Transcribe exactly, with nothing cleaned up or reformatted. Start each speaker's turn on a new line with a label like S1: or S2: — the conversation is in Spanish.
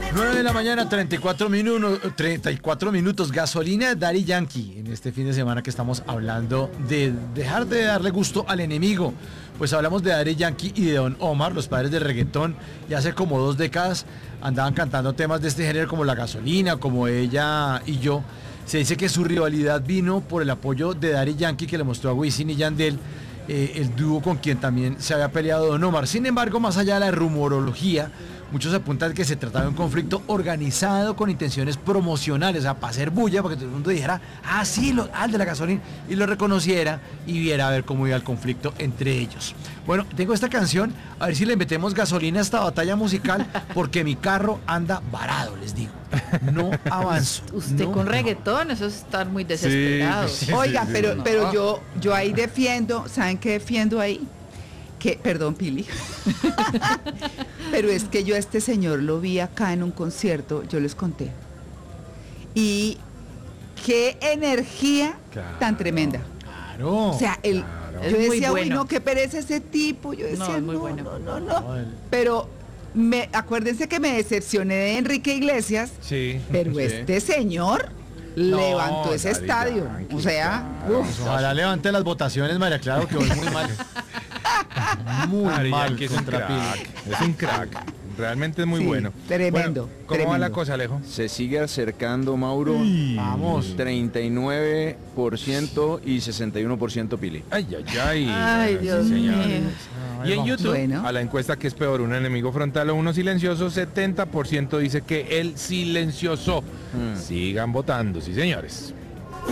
S1: nueve de la mañana, treinta y cuatro minutos, treinta y cuatro minutos, gasolina de Daddy Yankee. En este fin de semana que estamos hablando de dejar de darle gusto al enemigo. Pues hablamos de Daddy Yankee y de Don Omar, los padres del reggaetón. Y hace como dos décadas andaban cantando temas de este género como La Gasolina, como Ella y Yo. Se dice que su rivalidad vino por el apoyo de Daddy Yankee que le mostró a Wisin y Yandel, eh, el dúo con quien también se había peleado Don Omar. Sin embargo, más allá de la rumorología, muchos apuntan que se trataba de un conflicto organizado con intenciones promocionales, o sea, para hacer bulla, para que todo el mundo dijera, ah, sí, lo, ah, el de La Gasolina, y lo reconociera y viera a ver cómo iba el conflicto entre ellos. Bueno, tengo esta canción, a ver si le metemos gasolina a esta batalla musical, porque mi carro anda varado, les digo. No avanzo.
S2: Usted
S1: no,
S2: con
S1: no.
S2: reggaetón, eso es estar muy desesperado.
S3: Sí, sí,
S4: Oiga,
S3: sí,
S4: pero,
S3: sí.
S4: pero
S2: No.
S4: yo, yo ahí defiendo, ¿saben qué defiendo ahí? Que, perdón, Pili. Pero es que yo a este señor lo vi acá en un concierto, yo les conté. Y qué energía
S3: Claro.
S4: tan tremenda.
S1: Claro.
S4: O sea, el,
S3: Claro.
S4: yo
S2: Es muy
S4: decía, uy,
S2: bueno.
S4: no, qué pereza ese tipo. Yo decía,
S2: No, es muy
S4: no,
S2: bueno.
S4: no, no, no.
S1: No, el-
S4: Pero me, acuérdense que me decepcioné de Enrique Iglesias,
S3: Sí.
S4: pero
S3: sí.
S4: este señor
S1: No,
S4: levantó ese
S3: Daddy
S4: estadio.
S3: Yankee,
S4: O sea,
S3: claro.
S4: uf.
S1: Pues ojalá levante las votaciones, María Clara, que voy muy mal. Muy
S3: Daddy
S1: mal
S3: Yankee es un
S1: contra Pili.
S3: crack. Es un crack. Realmente es muy
S4: Sí,
S3: bueno.
S4: tremendo,
S3: Bueno, ¿cómo va la
S4: tremendo.
S3: cosa, Alejo?
S5: Se sigue acercando, Mauro.
S1: Vamos.
S5: treinta y nueve por ciento y sesenta y uno por ciento Pili.
S3: Ay, ay, ay.
S2: Ay,
S3: Sí,
S2: Dios
S3: señores.
S2: mío.
S3: Y en YouTube,
S4: Bueno.
S3: a la encuesta que es peor, un enemigo frontal o uno silencioso, setenta por ciento dice que el silencioso.
S5: Mm.
S3: Sigan votando, sí, señores.